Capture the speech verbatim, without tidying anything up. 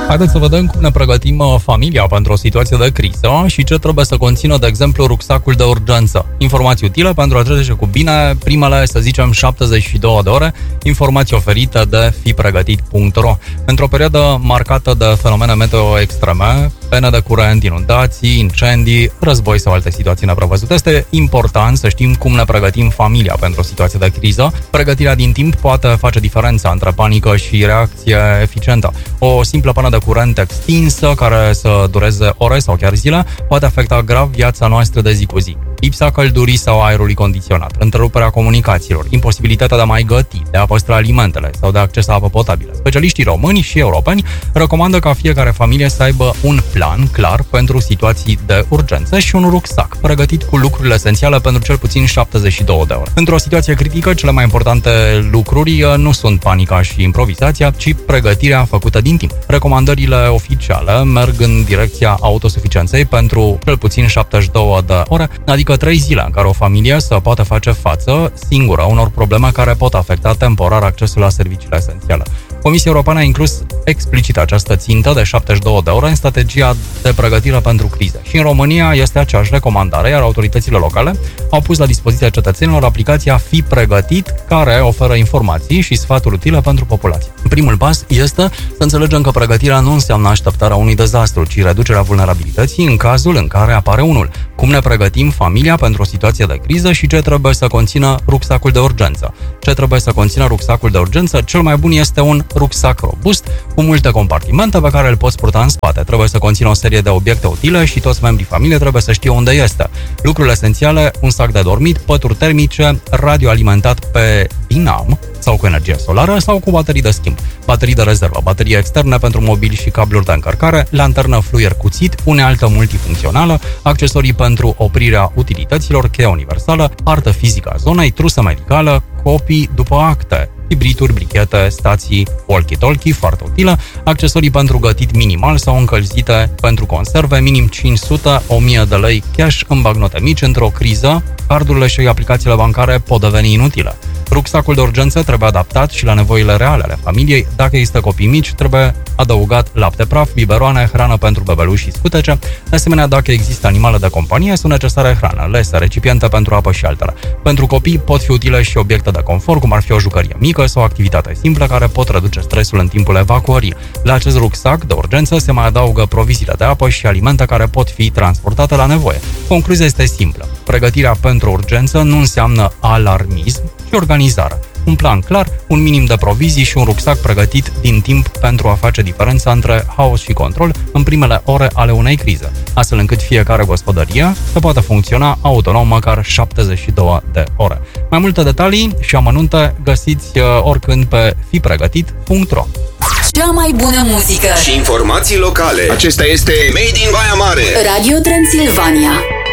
Haideți să vedem cum ne pregătim familia pentru o situație de criză și ce trebuie să conțină, de exemplu, rucsacul de urgență. Informații utile pentru a trece cu bine primele, să zicem, șaptezeci și două de ore, informații oferite de fi pregătit punct ro. Într-o perioadă marcată de fenomene meteo extreme, pene de curent, inundații, incendii, război sau alte situații neprevăzute, este important să știm cum ne pregătim familia pentru o situație de criză. Pregătirea din timp poate face diferența între panică și reacție eficientă. O simplă pană de curent extinsă, care să dureze ore sau chiar zile, poate afecta grav viața noastră de zi cu zi. Lipsa căldurii sau aerului condiționat, întreruperea comunicațiilor, imposibilitatea de a mai găti, de a păstra alimentele sau de a accesa apă potabilă. Specialiștii români și europeni recomandă ca fiecare familie să aibă un plan clar pentru situații de urgență și un rucsac pregătit cu lucrurile esențiale pentru cel puțin șaptezeci și două de ore. Într-o situație critică, cele mai importante lucruri nu sunt panica și improvizația, ci pregătirea făcută din timp. Recomandările oficiale merg în direcția autosuficienței pentru cel puțin șaptezeci și două de ore, adică trei zile în care o familie să poată face față singură unor probleme care pot afecta temporar accesul la serviciile esențiale. Comisia Europeană a inclus explicit această țintă de șaptezeci și două de ore în strategia de pregătire pentru crize. Și în România este aceeași recomandare, iar autoritățile locale au pus la dispoziția cetățenilor aplicația Fi Pregătit, care oferă informații și sfaturi utile pentru populație. Primul pas este să înțelegem că pregătirea nu înseamnă așteptarea unui dezastru, ci reducerea vulnerabilității în cazul în care apare unul. Cum ne pregătim familia pentru o situație de criză și ce trebuie să conțină rucsacul de urgență. Ce trebuie să conțină rucsacul de urgență? Cel mai bun este un rucsac robust, cu multe compartimente pe care îl poți purta în spate. Trebuie să conțină o serie de obiecte utile și toți membrii familiei trebuie să știe unde este. Lucrurile esențiale: un sac de dormit, pături termice, radio alimentat pe dinam sau cu energie solară sau cu baterii de schimb, baterii de rezervă, baterii externe pentru mobili și cabluri de încărcare, lanternă fluier cuțit, unealtă multifuncțională, accesorii pentru oprirea utilităților, cheie universală, hartă fizică a zonei, trusă medicală, copii după acte, hibrituri, brichete, stații, walkie-talkie, foarte utilă, accesorii pentru gătit minimal sau încălzite pentru conserve, minim cinci sute - o mie de lei cash în bagnote mici. Într-o criză, cardurile și aplicațiile bancare pot deveni inutile. Rucsacul de urgență trebuie adaptat și la nevoile reale ale familiei. Dacă există copii mici, trebuie adăugat lapte praf, biberoane, hrană pentru bebeluși și scutece. De asemenea, dacă există animale de companie, sunt necesare hrană, lese, recipiente pentru apă și altele. Pentru copii pot fi utile și obiecte de confort, cum ar fi o jucărie mică sau o activitate simplă care pot reduce stresul în timpul evacuării. La acest rucsac de urgență se mai adaugă proviziile de apă și alimente care pot fi transportate la nevoie. Concluzia este simplă. Pregătirea pentru urgență nu înseamnă alarmism, ci organizare. Un plan clar, un minim de provizii și un rucsac pregătit din timp pentru a face diferența între haos și control în primele ore ale unei crize, astfel încât fiecare gospodărie să poată funcționa autonom măcar șaptezeci și două de ore. Mai multe detalii și amănunte găsiți oricând pe fi pregătit punct ro. Cea mai bună muzică și informații locale. Acesta este Made in Baia Mare, Radio Transilvania.